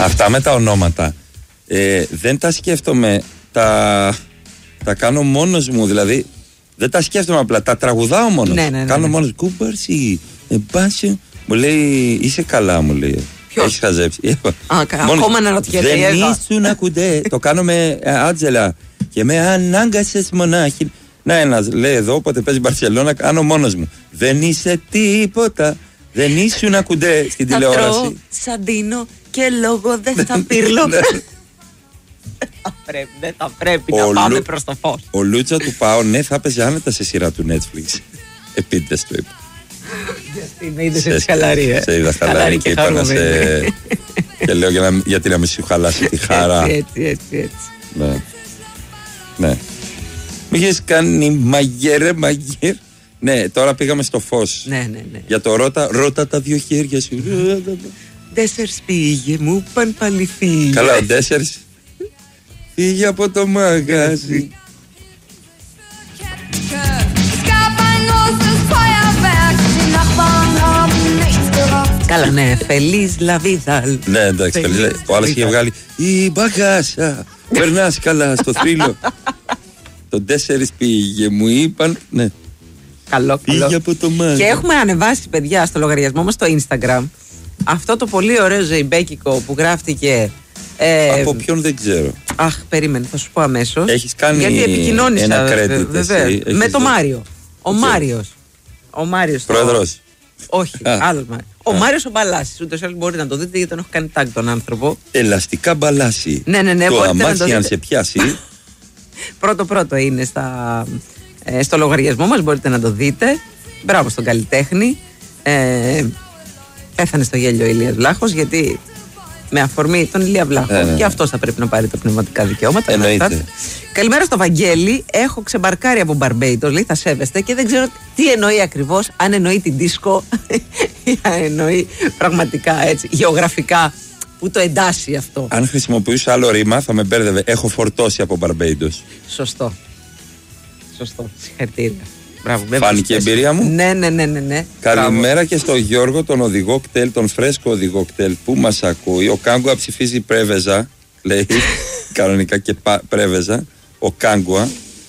Αυτά με τα ονόματα δεν τα σκέφτομαι, τα κάνω μόνος μου, δηλαδή δεν τα σκέφτομαι απλά, τα τραγουδάω μόνος. Ναι. Κάνω μόνος μου. Κούμπαρση, εμπάσιο. Μου λέει, είσαι καλά, μου λέει. Ποιος? Έχεις χαζέψει. Ακόμα να ρωτιέται. Δεν ήσουν ακουντέ. Το κάνω με Άτζελα και με ανάγκασες μονάχη. Να ένας λέει εδώ, όποτε παίζει Μπαρσελόνα, κάνω μόνος μου. Δεν είσαι τίποτα. Δεν ήσουν ακουντέ στην τηλεόραση. Θα τρώω σαντίνο και λόγω δεν θα πύρλω. Δεν θα πρέπει να πάμε προς το φως. Ο Λούτσα του ΠΑΟ, ναι, θα έπαιζε άνετα σε σειρά του Netflix. Επίτηδες το είπα. Γιατί με είδες έτσι χαλαρή, Σε είδα χαλαρή και είπα να σε... Και λέω γιατί να μην σου χαλάσει τη χαρά. Έτσι. Ναι. Μη είχες κάνει μαγέρε. Ναι, τώρα πήγαμε στο φως. Ναι. Για το ρώτα τα δύο χέρια σου. Ντέσσερς πήγε, μου παν πάλι φύγε. Καλά, ο Ντέσσερς φύγε από το μαγάζι. Καλά, ναι, Feliz la vida. Ναι, εντάξει, ο άλλος είχε βγάλει η μπαγάσα. Περνάς καλά στο θρύλο. Το 4 πήγε, μου είπαν. Ναι. Καλό. Από το μάγι. Και έχουμε ανεβάσει, παιδιά, στο λογαριασμό μας στο Instagram αυτό το πολύ ωραίο ζεϊμπέκικο που γράφτηκε. Από ποιον δεν ξέρω. Αχ, περίμενε, θα σου πω αμέσως. Έχεις κάνει γιατί επικοινώνησα ένα credit εσύ, με τον Μάριο. Ο Μάριος. Πρόεδρος. Όχι, άλλος Μάριος. Ο Μάριος ο Μπαλάσης, ούτως ή άλλως μπορείτε να το δείτε γιατί τον έχω κάνει tag τον άνθρωπο. Ελαστικά Μπαλάση. Ναι, το μπορείτε αμάξι να το αν δείτε. σε πιάσει. Πρώτο είναι στο λογαριασμό μας, μπορείτε να το δείτε. Μπράβο στον καλλιτέχνη. Πέθανε στο γέλιο ο Ηλίας Βλάχος, γιατί με αφορμή τον Ηλία Βλάχο και αυτός θα πρέπει να πάρει τα πνευματικά δικαιώματα. Εννοείται. Καλημέρα στο Βαγγέλη. Έχω ξεμπαρκάρει από Μπαρμπέιτος, λέει, θα σέβεστε, και δεν ξέρω τι εννοεί ακριβώς, αν εννοεί την δίσκο ή αν εννοεί πραγματικά έτσι, γεωγραφικά, που το εντάσσει αυτό. Αν χρησιμοποιούσα άλλο ρήμα θα με μπέρδευε. Έχω φορτώσει από Μπαρμπέιντος. Σωστό. Συγχαρητήρια. Μπράβο, φάνηκε η εμπειρία μου. Ναι. Καλημέρα και στο Γιώργο, τον οδηγό κτέλ, τον φρέσκο οδηγό κτέλ που μας ακούει. Ο Κάγκουα ψηφίζει Πρέβεζα, λέει. Κανονικά και Πρέβεζα. Ο Κάγκουα.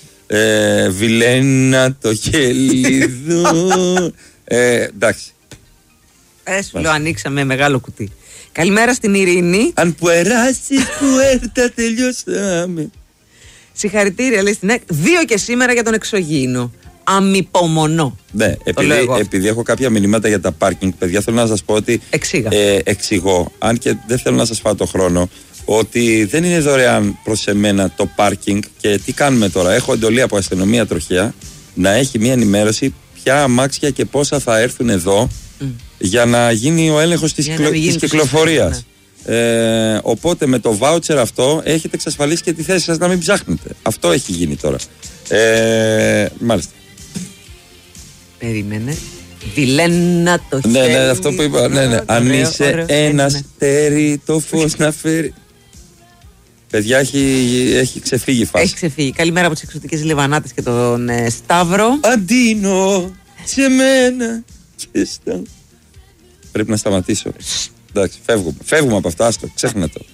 Βιλένα το χελιδό. Εντάξει. Σου λέω, ανοίξαμε μεγάλο κουτί. Καλημέρα στην Ειρήνη. Αν περάσεις πουέρτα τελειώσαμε. Συγχαρητήρια, λέει στην ΕΚ. 2 και σήμερα για τον εξωγήινο. Αμυπομονώ. Ναι, επειδή έχω κάποια μηνύματα για τα πάρκινγκ, παιδιά, θέλω να σας πω ότι εξηγώ, αν και δεν θέλω να σας φάω το χρόνο, ότι δεν είναι δωρεάν προς εμένα το πάρκινγκ. Και τι κάνουμε τώρα? Έχω εντολή από αστυνομία τροχέα να έχει μια ενημέρωση ποια αμάξια και πόσα θα έρθουν εδώ για να γίνει ο έλεγχος της κυκλοφορίας. Οπότε με το voucher αυτό έχετε εξασφαλίσει και τη θέση σας να μην ψάχνετε. Αυτό έχει γίνει τώρα. Μάλιστα. Περίμενε. Βιλένα το χέρι. Ναι, αυτό που είπα. Ναι. Αν είσαι ένα αστέρι, το φως να φέρει. Παιδιά, έχει ξεφύγει η φάση. Έχει ξεφύγει. Καλημέρα από τις εξωτικές Λιβανάτες και τον Σταύρο. Αντίνο σε μένα και στα... Πρέπει να σταματήσω. Εντάξει, φεύγουμε από αυτά, άστο, ξέχνα το.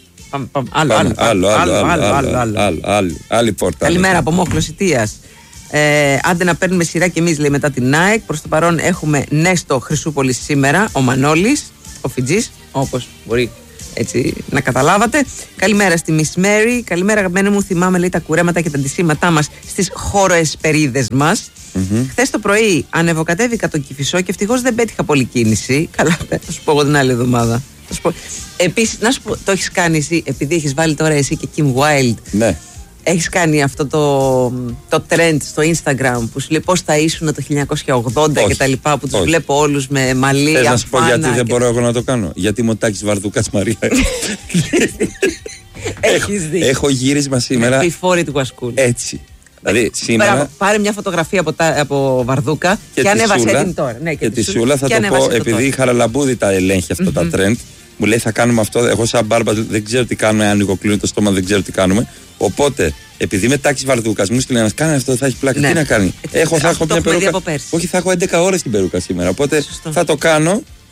Άλλη πόρτα. Καλημέρα από Μόχλος Ιτίας. Άντε να παίρνουμε σειρά και εμείς, λέει, μετά την ΑΕΚ. Προς το παρόν έχουμε Νέστο Χρυσούπολης σήμερα. Ο Μανώλης, ο Φιτζής, όπως μπορεί έτσι να καταλάβατε. Καλημέρα στη Miss Mary. Καλημέρα, αγαπημένα μου. Θυμάμαι, λέει, τα κουρέματα και τα αντισήματά μας στις χωροεσπερίδες μας. Χθες το πρωί ανεβοκατέβηκα τον Κηφισό και ευτυχώς δεν πέτυχα πολύ κίνηση. Καλά, θα σου πω εγώ την άλλη εβδομάδα. Επίσης, να σου πω, το έχεις κάνει εσύ, επειδή έχεις βάλει τώρα εσύ και Kim Wilde. Ναι. Έχεις κάνει αυτό το trend στο Instagram που σου λέει πώς θα ήσουν το 1980 και τα λοιπά, που τους βλέπω όλους με μαλλί. Θες να σου πω γιατί δεν μπορώ εγώ να το κάνω? Γιατί είμαι ο Τάκης Βαρδούκας Μαρία. Έχεις δει. Έχω γύρισμα σήμερα. Before it was cool. Έτσι. Δηλαδή σήμερα. Πάρε μια φωτογραφία από Βαρδούκα και ανέβασε την τώρα. Ναι, και τη Σούλα θα το πω, επειδή η Χαραλαμπούδη τα ελέγχει αυτά τα trend. Μου λέει θα κάνουμε αυτό. Εγώ σαν μπάρμπα δεν ξέρω τι κάνουμε. Αν ανοιγοκλίνω το στόμα δεν ξέρω τι κάνουμε. Οπότε, επειδή είμαι Τάκης Βαρδούκας, μου στείλε ένας, κάνε αυτό, θα έχει πλάκα. Τι να κάνει? Θα έχω μια περούκα. Όχι, θα έχω 11 ώρες την περούκα σήμερα. Οπότε θα το κάνω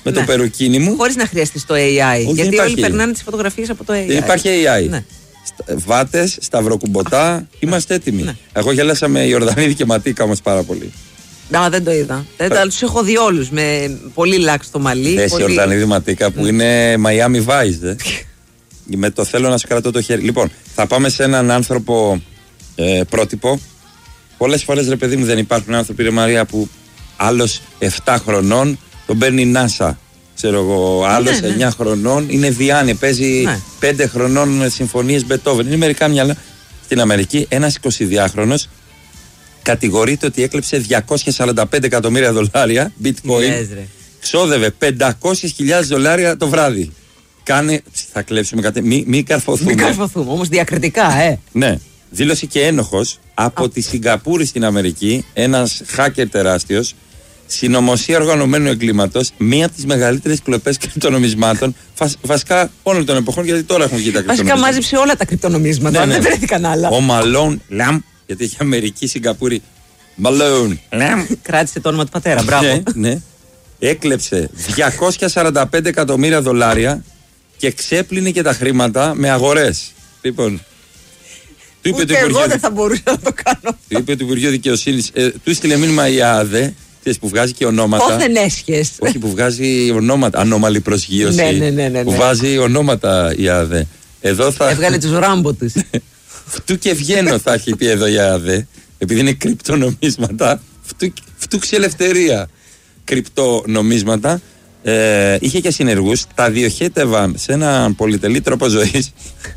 με το περουκίνι μου. Χωρίς να χρειαστείς το AI. Γιατί όλοι περνάνε τις φωτογραφίες από το AI. Υπάρχει AI. Ναι. Βάτες, σταυροκουμπουτά, είμαστε έτοιμοι. Ναι. Εγώ γέλασα με Ιορδανίδη και Ματίκα όμως πάρα πολύ. Δεν το είδα. Τους έχω δει όλους με πολύ λάξ στο μαλλί. Δες Ιορδανίδη Ματίκα που είναι Miami Vice. Με το θέλω να σου κρατώ το χέρι. Λοιπόν, θα πάμε σε έναν άνθρωπο πρότυπο. Πολλές φορές, ρε παιδί μου, δεν υπάρχουν άνθρωποι, ρε Μαρία, που άλλος 7 χρονών τον παίρνει η NASA. Ξέρω εγώ, άλλος 9 χρονών είναι διάνοια. Παίζει 5 χρονών με συμφωνίες Μπετόβεν. Είναι μερικά μυαλά. Στην Αμερική, ένας 22χρονος κατηγορείται ότι έκλεψε 245 εκατομμύρια δολάρια bitcoin. Ξόδευε 500.000 δολάρια το βράδυ. Θα κλέψουμε κάτι. Μην καρφωθούμε. Μην καρφωθούμε, όμως διακριτικά, Ναι. Δήλωσε και ένοχος από τη Σιγκαπούρη στην Αμερική, ένας hacker τεράστιος, συνωμοσία οργανωμένου εγκλήματος, μία από τις μεγαλύτερες κλοπές κρυπτονομισμάτων, βασικά όλων των εποχών, γιατί τώρα έχουν βγει τα κρυπτονομίσματα. Βασικά μάζεψε όλα τα κρυπτονομίσματα, δεν βρέθηκαν άλλα. Ο Μαλόν Λαμ, γιατί έχει Αμερική, Σιγκαπούρη. Μαλόν Λαμ. Κράτησε το όνομα του πατέρα, μπράβο. Ναι. Έκλεψε 245 εκατομμύρια δολάρια και ξέπλυνε και τα χρήματα με αγορές. Λοιπόν. Ούτε εγώ δεν θα μπορούσα να το κάνω. Του είπε το Υπουργείο Δικαιοσύνης, του στείλε μήνυμα η ΑΔΕ, που βγάζει και ονόματα. Πόθεν έσχες. Όχι, που βγάζει ονόματα. Ανώμαλη προσγείωση. Ναι. Που βάζει ονόματα η ΑΔΕ. Εδώ θα... Έβγαλε τους Ράμπο τους. Φτού και βγαίνω, θα έχει πει εδώ η ΑΔΕ. Επειδή είναι κρυπτονομίσματα. Φτούξη ελευθερία. Κρυπτονομίσματα. Είχε και συνεργούς. Τα διοχέτευαν σε έναν πολυτελή τρόπο ζωής.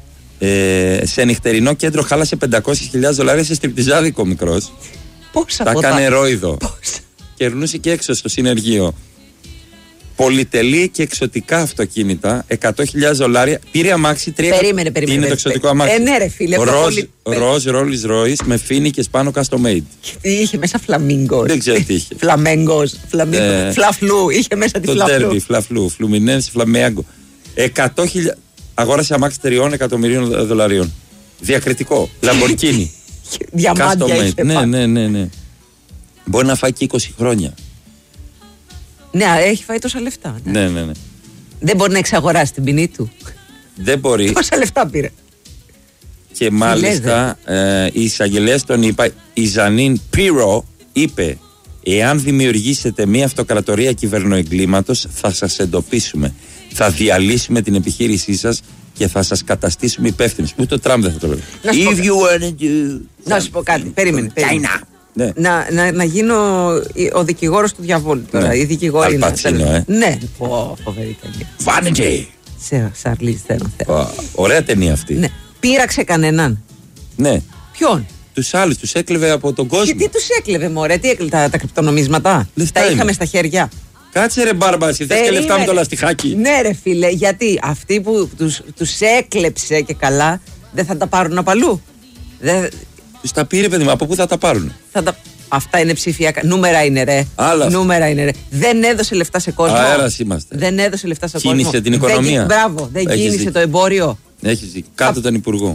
Σε νυχτερινό κέντρο χάλασε 500.000 δολάρια σε στριπτιζάδικο μικρός. Πόσα τα έκανε ρόιδο. Κερνούσε και έξω στο συνεργείο. Πολυτελή και εξωτικά αυτοκίνητα, 100.000 δολάρια. Πήρε αμάξι 3. Περίμενε. Τι είναι το εξωτικό αμάξι? Ναι, ρε φίλε. Ροζ Rolls Royce με φίνικες πάνω custom made. Είχε μέσα φλαμίγκο. Δεν ξέρω τι είχε. Φλαμέγκο. Φλαφλού. Είχε μέσα τη φλαφλού. Το τέρμπι, φλαφλού. Φλουμινένς, φλαμέγκο. 100.000. Αγόρασε αμάξι 3 εκατομμυρίων δολαρίων. Διακριτικό. Λαμπορκίνι. Διαμάντια. Ναι. Μπορεί να φάει και 20 χρόνια. Ναι, έχει φάει τόσα λεφτά. Ναι. Δεν μπορεί να εξαγοράσει την ποινή του. Δεν μπορεί. Πόσα λεφτά πήρε. Και μάλιστα η εισαγγελέας τον είπα, η Ζανίν Πίρο είπε: εάν δημιουργήσετε μια αυτοκρατορία κυβερνοεγκλήματος, θα σας εντοπίσουμε. Θα διαλύσουμε την επιχείρησή σας και θα σας καταστήσουμε υπεύθυνους. Ούτε ο Τραμπ δεν θα το λέει. Να σου πω κάτι. Περίμενε. Ναι. Να γίνω ο δικηγόρος του διαβόλου τώρα. Ναι. Η δικηγόρη είναι. Ναι. Φοβερή ταινία. Vanity. Σαρλίζ θέλω. Ωραία ταινία αυτή. Ναι. Πείραξε κανέναν? Ναι. Ποιον? Τους άλλους, τους έκλεβε από τον κόσμο. Και τι τους έκλεβε, μωρέ? Τι έκλεβε? Τα κρυπτονομίσματα? Τα είχαμε στα χέρια. Κάτσε ρε μπάρμπα, θες και λεφτά με το λαστιχάκι. Ναι ρε φίλε, γιατί αυτοί που τους έκλεψε και καλά δεν θα τα πάρουν απαλού? Τους τα πήρε παιδί μου, από πού θα τα πάρουν? Αυτά είναι ψηφιακά. Νούμερα είναι ρε. Νούμερα είναι ρε. Δεν έδωσε λεφτά σε κόσμο. Αέρας είμαστε. Δεν έδωσε λεφτά σε κόσμο. Κίνησε την οικονομία. Μπράβο, δεν κίνησε το εμπόριο. Έχεις δει. Κάτω τον Υπουργό.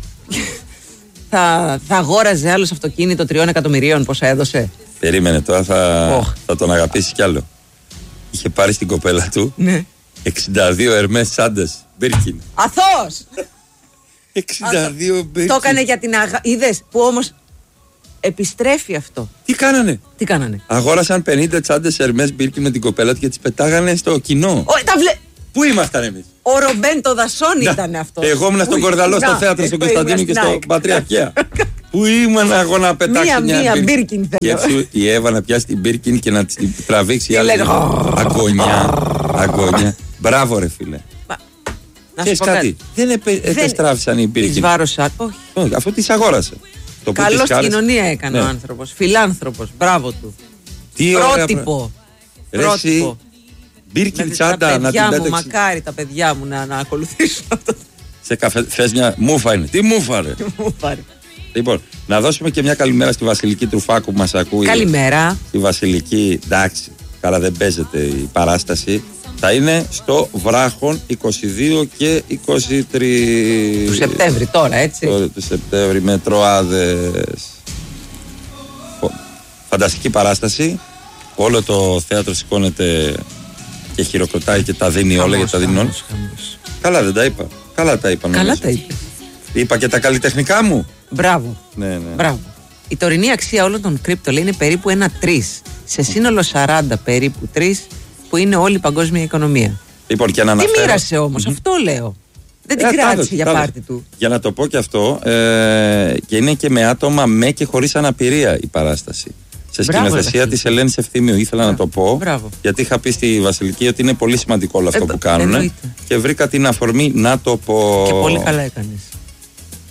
Θα αγόραζε άλλος αυτοκίνητο 3 εκατομμυρίων, πόσα έδωσε? Περίμενε, τώρα θα τον αγαπήσει κι άλλο. Είχε πάρει στην κοπέλα του 62 Ερμές τσάντες Μπίρκιν. Αθώος! 62 Μπίρκιν. Το έκανε για την είδες που όμως επιστρέφει αυτό. Τι κάνανε? Αγόρασαν 50 τσάντες Ερμές Μπίρκιν με την κοπέλα του και τις πετάγανε στο κοινό. Πού ήμασταν εμείς? Ο Ρομπέντο Δασόν ήταν αυτό. Εγώ ήμουν στον Κορδαλό, στο θέατρο, στον Κωνσταντίνο και στο Πατριαρχία. Πού ήμουν εγώ να πετάξω μία Μπίρκιν? Και η Εύα να πιάσει την Μπίρκιν και να την τραβήξει η άλλη. Αγωνιά. Μπράβο ρε φίλε. Ξέρεις κάτι? Δεν επεστράφησαν οι Μπίρκιν. Τις βάρωσαν. Όχι, αυτό τις αγόρασε. Καλώς κοινωνία έκανε ο άνθρωπος. Φιλάνθρωπος. Μπράβο του. Πρότυπο. Μπίρκιν τσάντα να την πέταξε. Μακάρι τα παιδιά μου να ακολουθήσουν αυτό. Σε καφέ, θες μια μούφα είναι. Τι μούφα ρε? Λοιπόν, να δώσουμε και μια καλημέρα στη Βασιλική Τρουφάκου που μας ακούει. Καλημέρα. Στη Βασιλική, εντάξει, καλά δεν παίζεται η παράσταση. Θα είναι στο Βράχον 22 και 23 του Σεπτέμβρη τώρα, έτσι. Του Σεπτέμβρη με Τροάδες. Φανταστική παράσταση. Όλο το θέατρο σηκώνεται και χειροκροτάει και τα δίνει όλα, γιατί τα δίνει όλα. Καλά δεν τα είπα. Καλά τα είπα. Καλά τα είπε. Είπα και τα καλλιτεχνικά μου. Μπράβο. Ναι. Μπράβο. Η τωρινή αξία όλων των κρύπτο λέει είναι περίπου 1-3. Σε σύνολο 40 περίπου 3 που είναι όλη η παγκόσμια οικονομία. Λοιπόν, και να αναφέρω... Τι μοίρασε όμως, αυτό λέω. Δεν την κράτησε για πάρτι του. Για να το πω και αυτό, και είναι και με άτομα με και χωρίς αναπηρία η παράσταση. Σε σκηνοθεσία της Ελένης Ευθύμιου. Ήθελα να το πω, γιατί είχα πει στη Βασιλική ότι είναι πολύ σημαντικό όλο αυτό που κάνουν. Και βρήκα την αφορμή να το πω. Και πολύ καλά έκανες.